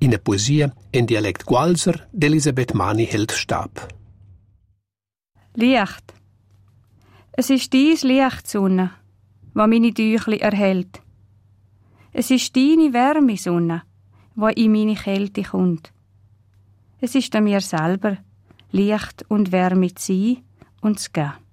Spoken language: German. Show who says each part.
Speaker 1: In der Poesie in Dialekt Gualser d'Elisabeth Mani hält Stab.
Speaker 2: Licht. Es ist dies Licht, Sonne, wo meine Tüchli erhält. Es ist deine Wärme, Sonne, wo in meine Kälte kommt. Es ist an mir selber, Licht und Wärme zu sein und zu geben.